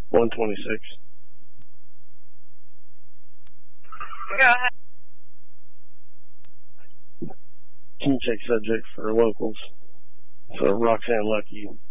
126. Go ahead. Can you check subject for locals? So Roxanne Lucky,